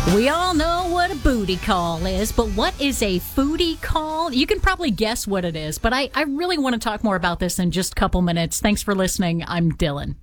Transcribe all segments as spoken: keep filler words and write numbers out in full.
We all know what a booty call is, but what is a foodie call? You can probably guess what it is, but I, I really want to talk more about this in just a couple minutes. Thanks for listening. I'm Dylan.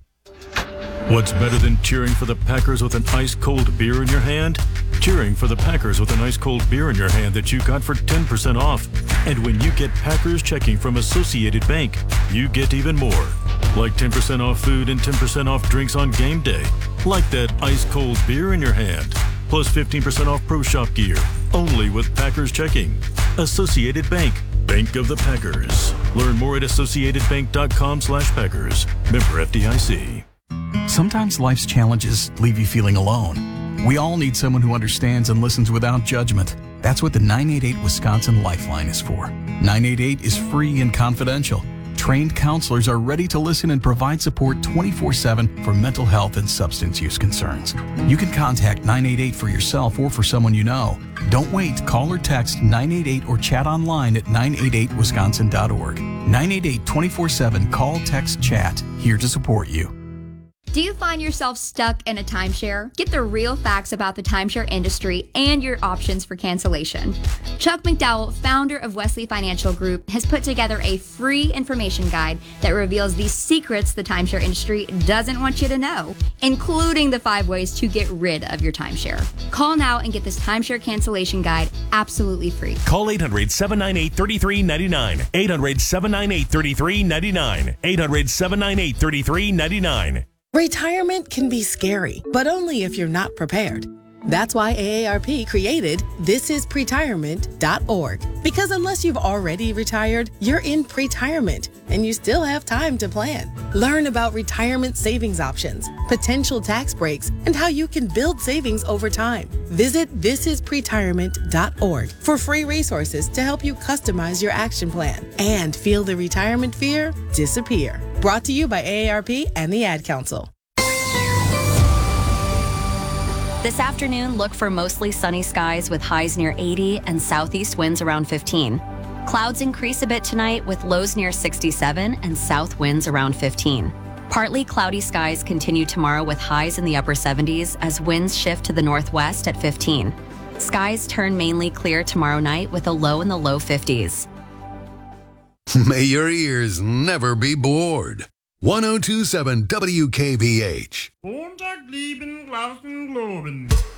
What's better than cheering for the Packers with an ice-cold beer in your hand? Cheering for the Packers with an ice-cold beer in your hand that you got for ten percent off. And when you get Packers checking from Associated Bank, you get even more. Like ten percent off food and ten percent off drinks on game day. Like that ice-cold beer in your hand. Plus fifteen percent off Pro Shop gear. Only with Packers checking. Associated Bank. Bank of the Packers. Learn more at associatedbank.com slash Packers. Member F D I C. Sometimes life's challenges leave you feeling alone. We all need someone who understands and listens without judgment. That's what the nine eight eight Wisconsin Lifeline is for. nine eight eight is free and confidential. Trained counselors are ready to listen and provide support twenty-four seven for mental health and substance use concerns. You can contact nine eight eight for yourself or for someone you know. Don't wait. Call or text nine eight eight or chat online at nine eight eight wisconsin dot org. nine eight eight twenty-four seven Call, text, chat. Here to support you. Do you find yourself stuck in a timeshare? Get the real facts about the timeshare industry and your options for cancellation. Chuck McDowell, founder of Wesley Financial Group, has put together a free information guide that reveals the secrets the timeshare industry doesn't want you to know, including the five ways to get rid of your timeshare. Call now and get this timeshare cancellation guide absolutely free. Call eight hundred, seven nine eight, three three nine nine. eight hundred, seven nine eight, three three nine nine. eight hundred, seven nine eight, three three nine nine. Retirement can be scary, but only if you're not prepared. That's why A A R P created this is pretirement dot org. Because unless you've already retired, you're in pretirement, and you still have time to plan. Learn about retirement savings options, potential tax breaks, and how you can build savings over time. Visit this is pretirement dot org for free resources to help you customize your action plan and feel the retirement fear disappear. Brought to you by A A R P and the Ad Council. This afternoon, look for mostly sunny skies with highs near eighty and southeast winds around fifteen. Clouds increase a bit tonight with lows near sixty-seven and south winds around fifteen. Partly cloudy skies continue tomorrow with highs in the upper seventies as winds shift to the northwest at fifteen. Skies turn mainly clear tomorrow night with a low in the low fifties. May your ears never be bored. one oh two point seven W K B H. Montag, lieben, Glauben, Globen.